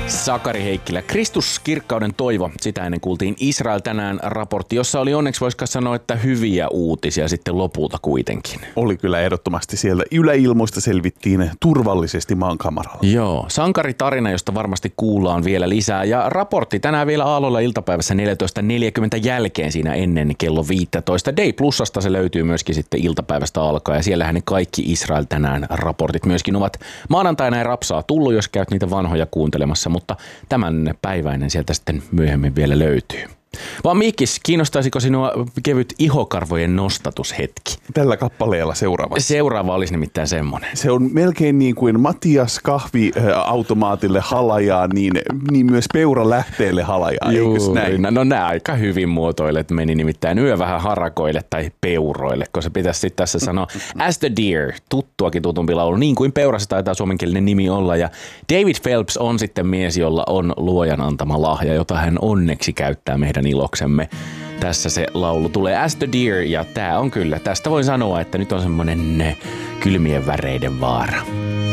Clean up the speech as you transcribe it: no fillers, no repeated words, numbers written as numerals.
Sakari Heikkilä. Kristus, kirkkauden toivo. Sitä ennen kuultiin Israel tänään -raportti, jossa oli onneksi voisiko sanoa, että hyviä uutisia sitten lopulta kuitenkin. Oli kyllä ehdottomasti siellä. Yläilmoista selvittiin turvallisesti maankamaralla. Joo, sankaritarina, josta varmasti kuullaan vielä lisää. Ja raportti tänään vielä aamulla iltapäivässä 14.40 jälkeen siinä ennen kello 15. Day Plusasta se löytyy myöskin sitten iltapäivästä alkaen. Ja siellähän ne kaikki Israel tänään -raportit myöskin ovat maanantaina ja rapsaa tullut, jos käyt niitä vanhoja kuuntelemassa. Mutta tämän päiväinen sieltä sitten myöhemmin vielä löytyy. Vaan Miikis, kiinnostaisiko sinua kevyt ihokarvojen nostatushetki? Tällä kappaleella seuraava. Seuraava olisi nimittäin semmoinen. Se on melkein niin kuin Matias kahviautomaatille halajaa, niin myös peuralähteelle halajaa, eikös näin? No nää aika hyvin muotoilet meni nimittäin yö vähän harakoille tai peuroille, kun se pitäisi sitten tässä sanoa As the Deer, tuttuakin tutumpi laulu, niin kuin peura se taitaa suomenkielinen nimi olla. Ja David Phelps on sitten mies, jolla on luojan antama lahja, jota hän onneksi käyttää meidän iloksemme. Tässä se laulu tulee As the Deer ja tää on kyllä, tästä voin sanoa, että nyt on semmonen kylmien väreiden vaara.